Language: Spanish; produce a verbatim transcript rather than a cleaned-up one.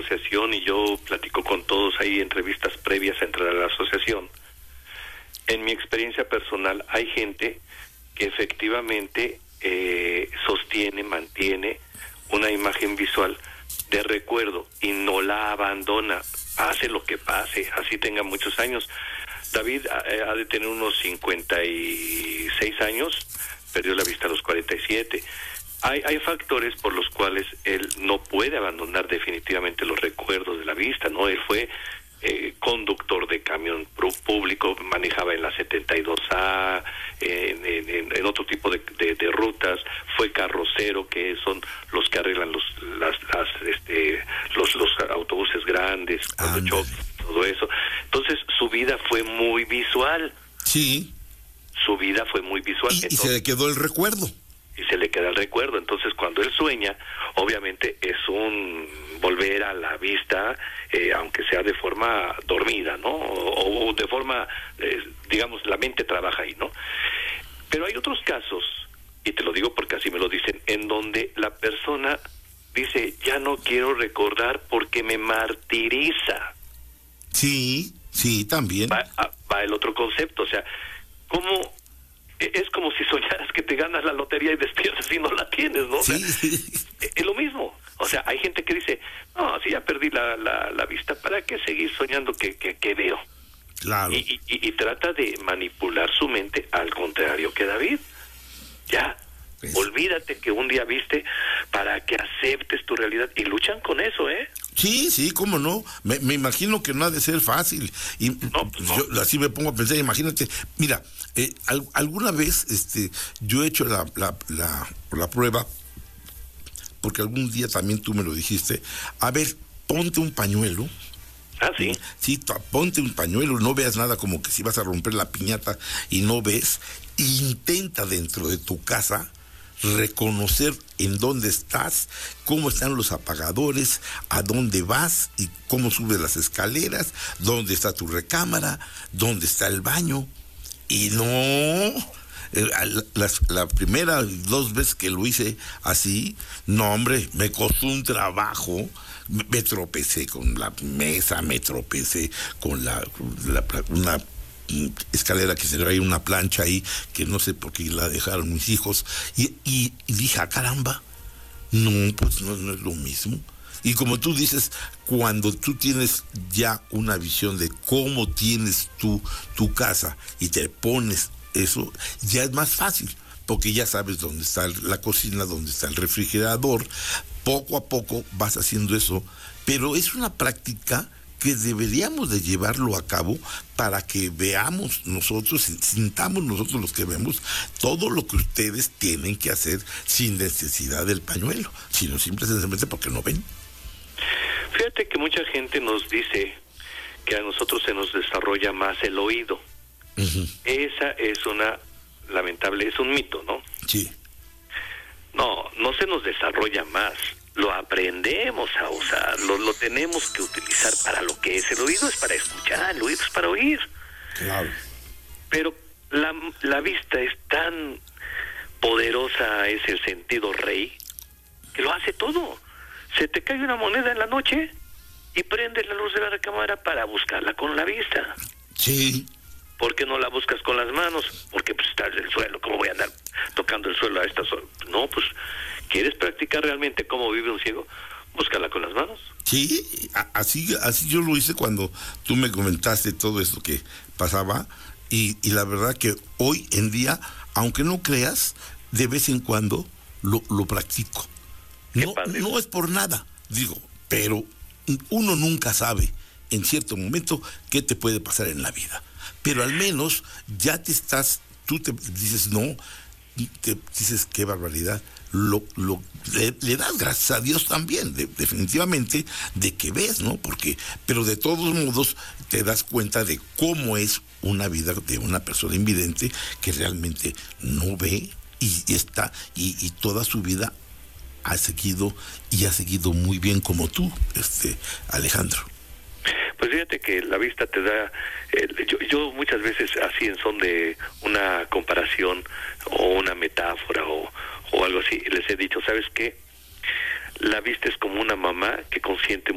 asociación y yo platico con todos, hay entrevistas previas a entrar a la asociación. En mi experiencia personal hay gente que efectivamente eh, sostiene, mantiene una imagen visual de recuerdo y no la abandona, pase lo que pase, así tenga muchos años. David ha, ha de tener unos cincuenta y seis años, perdió la vista a los cuarenta y siete. Hay, hay factores por los cuales él no puede abandonar definitivamente los recuerdos de la vista, ¿no? Él fue eh, conductor de camión público, manejaba en la setenta y dos A, en, en, en otro tipo de, de, de rutas, fue carrocero, que son los que arreglan los las, las este los los autobuses grandes, cuando chocan, todo eso. Entonces su vida fue muy visual. Sí. Su vida fue muy visual. Y, Entonces, y se le quedó el recuerdo. Y se le queda el recuerdo. Entonces, cuando él sueña, obviamente es un volver a la vista, eh, aunque sea de forma dormida, ¿no? O, o de forma, eh, digamos, la mente trabaja ahí, ¿no? Pero hay otros casos, y te lo digo porque así me lo dicen, en donde la persona dice, ya no quiero recordar porque me martiriza. Sí, sí, también. Va, va el otro concepto, o sea, ¿cómo...? Es como si soñaras que te ganas la lotería y despiertas y no la tienes, ¿no? Sí. O sea, es lo mismo. O sea, hay gente que dice, no, si ya perdí la, la, la vista, ¿para qué seguir soñando que, que, que veo? Claro. Y, y, y trata de manipular su mente al contrario que David. Ya, pues, olvídate que un día viste para que aceptes tu realidad. Y luchan con eso, ¿eh? Sí, sí, cómo no. Me, me imagino que no ha de ser fácil. Y no, pues no. Yo así me pongo a pensar, imagínate, mira, eh, al, alguna vez este, yo he hecho la, la, la, la prueba, porque algún día también tú me lo dijiste, a ver, ponte un pañuelo. Ah, sí. Sí, ponte un pañuelo, no veas nada como que si vas a romper la piñata y no ves, intenta dentro de tu casa reconocer en dónde estás, cómo están los apagadores, a dónde vas y cómo subes las escaleras, dónde está tu recámara, dónde está el baño. Y no, la, la, la primera dos veces que lo hice así, no hombre, me costó un trabajo. Me, me tropecé con la mesa, me tropecé con la, la una escalera que se traía una plancha ahí, que no sé por qué la dejaron mis hijos, y, y, y dije, ah, caramba, no, pues no, no es lo mismo. Y como tú dices, cuando tú tienes ya una visión de cómo tienes tú tu casa y te pones eso, ya es más fácil, porque ya sabes dónde está la cocina, dónde está el refrigerador. Poco a poco vas haciendo eso, pero es una práctica que deberíamos de llevarlo a cabo para que veamos nosotros, sintamos nosotros los que vemos todo lo que ustedes tienen que hacer sin necesidad del pañuelo, sino simplemente porque no ven. Fíjate que mucha gente nos dice que a nosotros se nos desarrolla más el oído. Uh-huh. Esa es una lamentable, es un mito, ¿no? Sí. No, no se nos desarrolla más. Lo aprendemos a usar, lo, lo tenemos que utilizar para lo que es. El oído es para escuchar, el oído es para oír. Claro. Pero la, la vista es tan poderosa, es el sentido rey, que lo hace todo. Se te cae una moneda en la noche y prendes la luz de la recámara para buscarla con la vista. Sí. ¿Por qué no la buscas con las manos? Porque pues está en el suelo, ¿cómo voy a andar tocando el suelo a estas horas? No, pues, ¿quieres practicar realmente cómo vive un ciego? Búscala con las manos. Sí, así, así yo lo hice cuando tú me comentaste todo esto que pasaba, y, y la verdad que hoy en día, aunque no creas, de vez en cuando lo, lo practico. No, no es por nada, digo, pero uno nunca sabe en cierto momento qué te puede pasar en la vida. Pero al menos ya te estás, tú te dices, no, te dices, qué barbaridad, lo, lo, le, le das gracias a Dios también, de, definitivamente, de que ves, ¿no? Porque, pero de todos modos, te das cuenta de cómo es una vida de una persona invidente que realmente no ve y, y está, y, y toda su vida ha seguido, y ha seguido muy bien como tú, este, Alejandro. Pues fíjate que la vista te da, eh, yo, yo muchas veces así en son de una comparación o una metáfora o, o algo así, les he dicho, ¿sabes qué? La vista es como una mamá que consiente